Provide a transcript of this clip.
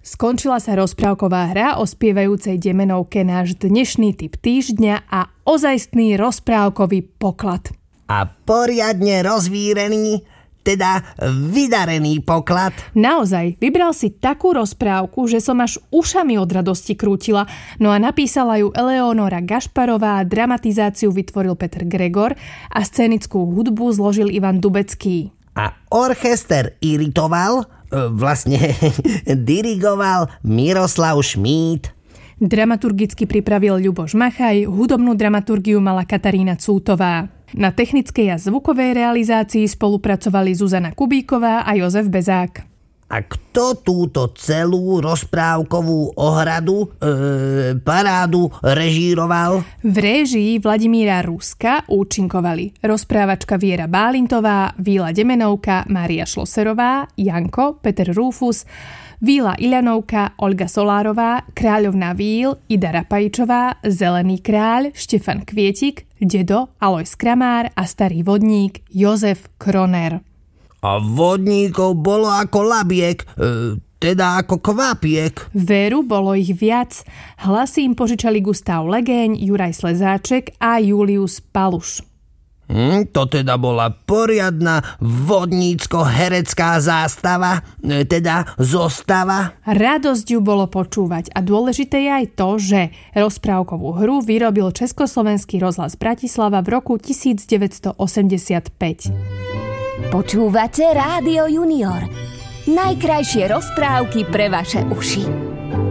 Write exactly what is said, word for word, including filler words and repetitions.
Skončila sa rozprávková hra o spievajúcej demenovke, náš dnešný tip týždňa a ozajstný rozprávkový poklad. A poriadne rozvírený, teda vydarený poklad. Naozaj, vybral si takú rozprávku, že som až ušami od radosti krútila. No a napísala ju Eleonora Gašparová, dramatizáciu vytvoril Peter Gregor a scénickú hudbu zložil Ivan Dubecký. A orchester iritoval, vlastne dirigoval Miroslav Šmíd. Dramaturgicky pripravil Ľuboš Machaj, hudobnú dramaturgiu mala Katarína Cútová. Na technickej a zvukovej realizácii spolupracovali Zuzana Kubíková a Jozef Bezák. A kto túto celú rozprávkovú ohradu, e, parádu režíroval? V réžii Vladimíra Ruska účinkovali rozprávačka Viera Bálintová, Víla Demenovka, Mária Šloserová, Janko, Peter Rúfus, Víla Iľanovka, Olga Solárová, Kráľovná Víl, Ida Rapajčová, Zelený kráľ, Štefan Kvietik, Dedo, Alojz Kramár a starý vodník Jozef Kroner. A vodníkov bolo ako labiek, e, teda ako kvapiek. Veru, bolo ich viac. Hlasy im požičali Gustav Legeň, Juraj Slezáček a Julius Paluš. Hm, to teda bola poriadna vodnícko-herecká zástava, e, teda zostava. Radosť ju bolo počúvať a dôležité je aj to, že rozprávkovú hru vyrobil Československý rozhlas Bratislava v roku devätnásťstoosemdesiatpäť. Počúvate Rádio Junior. Najkrajšie rozprávky pre vaše uši.